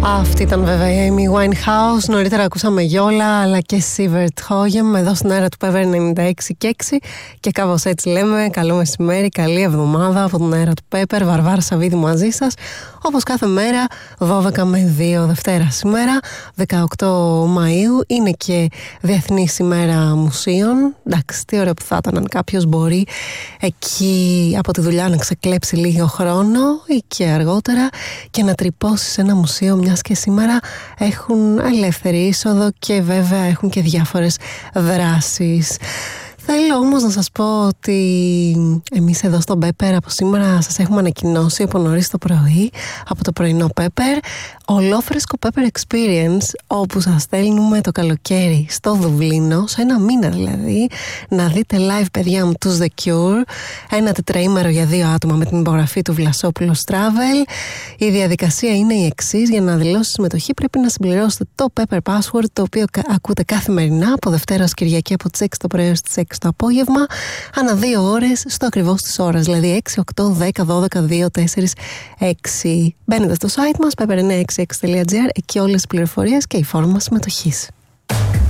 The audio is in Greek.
Αυτή ήταν βέβαια η Amy Winehouse. Νωρίτερα ακούσαμε Γιόλα αλλά και Σίβερτ Χόγεμ εδώ στην αέρα του Pepper 96 και 6. Και κάπως έτσι λέμε. Καλό μεσημέρι, καλή εβδομάδα από την αέρα του Pepper. Βαρβάρα Σαββίδη μαζί σας. Όπως κάθε μέρα, 12 με 2 Δευτέρα. Σήμερα, 18 Μαΐου, είναι και Διεθνής ημέρα μουσείων. Εντάξει, τι ωραίο που θα ήταν αν κάποιος μπορεί εκεί από τη δουλειά να ξεκλέψει λίγο χρόνο ή και αργότερα και να τρυπώσει σε ένα μουσείο, μιας και σήμερα έχουν ελεύθερη είσοδο και βέβαια έχουν και διάφορες δράσεις. Θέλω όμως να σας πω ότι εμείς εδώ στο Pepper από σήμερα σας έχουμε ανακοινώσει από νωρίς το πρωί, από το πρωινό Pepper, ολόφρεσκο Pepper Experience, όπου σας στέλνουμε το καλοκαίρι στο Δουβλίνο, σε ένα μήνα δηλαδή, να δείτε live, παιδιά μου, τους The Cure, ένα τετραήμερο για 2 άτομα με την υπογραφή του Βλασόπουλος Travel. Η διαδικασία είναι η εξής: για να δηλώσετε συμμετοχή πρέπει να συμπληρώσετε το Pepper Password, το οποίο ακούτε καθημερινά από Δευτέρα ως Κυριακή από τις 6 το πρωί στις 6 το απόγευμα, ανά 2 ώρες στο ακριβώς της ώρας, δηλαδή 6, 8, 10, 12, 2, 4, 6. Μπαίνετε στο site μας pepper966.gr, εκεί όλες τις πληροφορίες και η φόρμα συμμετοχής.